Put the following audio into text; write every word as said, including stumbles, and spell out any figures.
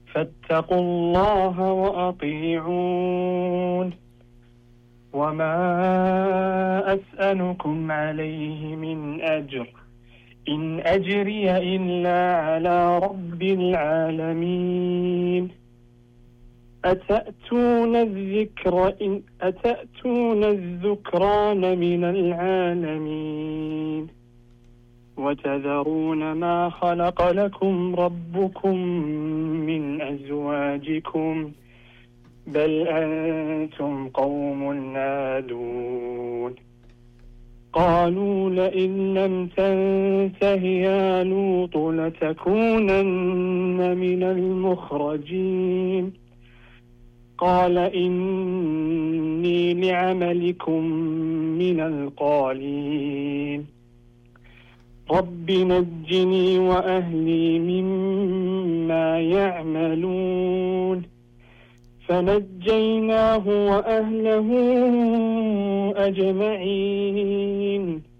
فاتقوا الله وأطيعون وما أسألكم عليه من أجر إن أجري إلا على رب العالمين أتأتون الذكر إن أتأتون الذكران من العالمين وتذرون ما خلق لكم ربكم من أزواجكم بل أنتم قوم عادون قالوا لئن لم تنته يا لوط لتكونن من المخرجين قال إني لعملكم من القالين رب نجني وأهلي مما يعملون فنجيناه وأهله أجمعين